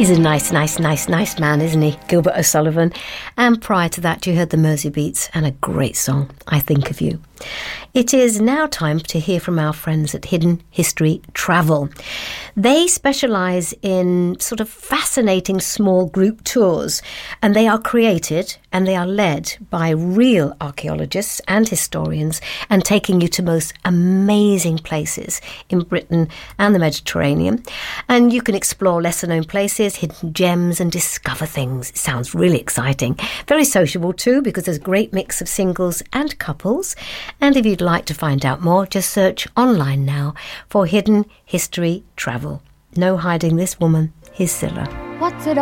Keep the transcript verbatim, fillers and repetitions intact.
He's a nice, nice, nice, nice man, isn't he? Gilbert O'Sullivan. And prior to that, you heard the Mersey Beats and a great song, I Think of You. It is now time to hear from our friends at Hidden History Travel. They specialise in sort of fascinating small group tours, and they are created and they are led by real archaeologists and historians, and taking you to most amazing places in Britain and the Mediterranean. And you can explore lesser-known places, hidden gems, and discover things. It sounds really exciting. Very sociable too, because there's a great mix of singles and couples. And if you'd like to find out more, just search online now for Hidden History Travel. No hiding this woman. Here's Zilla. What's it